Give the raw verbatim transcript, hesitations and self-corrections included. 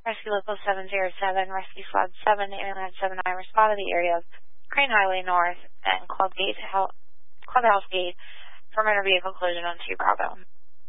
Rescue Local seven zero seven, Rescue Squad seven, eight nine seven nine responded to the area of Crane Highway North and Club Gate, Clubhouse Gate for motor vehicle collision on two Bravo.